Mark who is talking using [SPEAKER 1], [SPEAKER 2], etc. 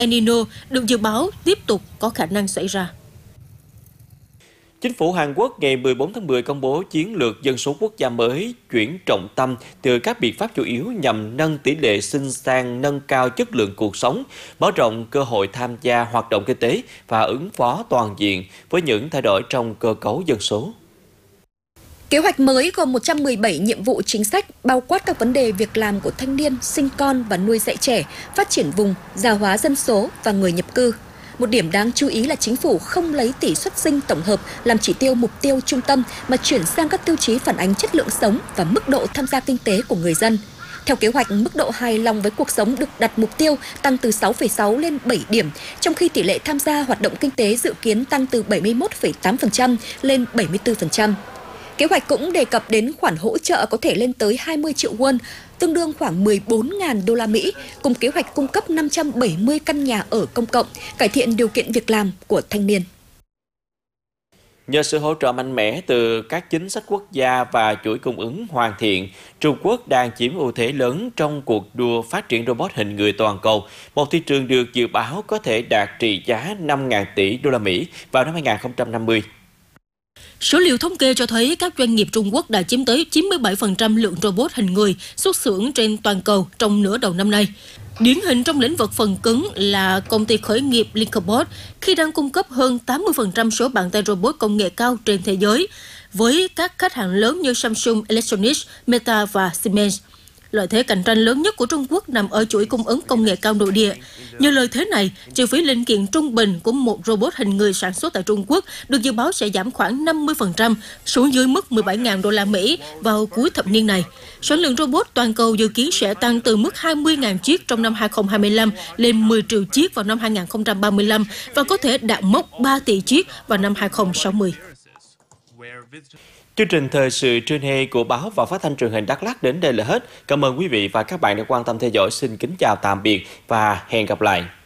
[SPEAKER 1] El Nino được dự báo tiếp tục có khả năng xảy ra.
[SPEAKER 2] Chính phủ Hàn Quốc ngày 14 tháng 10 công bố chiến lược dân số quốc gia mới, chuyển trọng tâm từ các biện pháp chủ yếu nhằm nâng tỷ lệ sinh sang nâng cao chất lượng cuộc sống, mở rộng cơ hội tham gia hoạt động kinh tế và ứng phó toàn diện với những thay đổi trong cơ cấu dân số.
[SPEAKER 3] Kế hoạch mới gồm 117 nhiệm vụ chính sách, bao quát các vấn đề việc làm của thanh niên, sinh con và nuôi dạy trẻ, phát triển vùng, già hóa dân số và người nhập cư. Một điểm đáng chú ý là chính phủ không lấy tỷ suất sinh tổng hợp làm chỉ tiêu mục tiêu trung tâm mà chuyển sang các tiêu chí phản ánh chất lượng sống và mức độ tham gia kinh tế của người dân. Theo kế hoạch, mức độ hài lòng với cuộc sống được đặt mục tiêu tăng từ 6,6 lên 7 điểm, trong khi tỷ lệ tham gia hoạt động kinh tế dự kiến tăng từ 71,8% lên 74%. Kế hoạch cũng đề cập đến khoản hỗ trợ có thể lên tới 20 triệu won, tương đương khoảng 14.000 đô la Mỹ, cùng kế hoạch cung cấp 570 căn nhà ở công cộng, cải thiện điều kiện việc làm của thanh niên.
[SPEAKER 2] Nhờ sự hỗ trợ mạnh mẽ từ các chính sách quốc gia và chuỗi cung ứng hoàn thiện, Trung Quốc đang chiếm ưu thế lớn trong cuộc đua phát triển robot hình người toàn cầu, một thị trường được dự báo có thể đạt trị giá 5.000 tỷ đô la Mỹ vào năm 2050.
[SPEAKER 1] Số liệu thống kê cho thấy các doanh nghiệp Trung Quốc đã chiếm tới 97% lượng robot hình người xuất xưởng trên toàn cầu trong nửa đầu năm nay. Điển hình trong lĩnh vực phần cứng là công ty khởi nghiệp Linkerbot khi đang cung cấp hơn 80% số bàn tay robot công nghệ cao trên thế giới, với các khách hàng lớn như Samsung Electronics, Meta và Siemens. Lợi thế cạnh tranh lớn nhất của Trung Quốc nằm ở chuỗi cung ứng công nghệ cao nội địa. Nhờ lợi thế này, chi phí linh kiện trung bình của một robot hình người sản xuất tại Trung Quốc được dự báo sẽ giảm khoảng 50% xuống dưới mức 17.000 đô la Mỹ vào cuối thập niên này. Sản lượng robot toàn cầu dự kiến sẽ tăng từ mức 20.000 chiếc trong năm 2025 lên 10 triệu chiếc vào năm 2035 và có thể đạt mốc 3 tỷ chiếc vào năm 2060.
[SPEAKER 2] Chương trình thời sự trưa nay của báo và phát thanh truyền hình Đắk Lắk đến đây là hết. Cảm ơn quý vị và các bạn đã quan tâm theo dõi. Xin kính chào tạm biệt và hẹn gặp lại.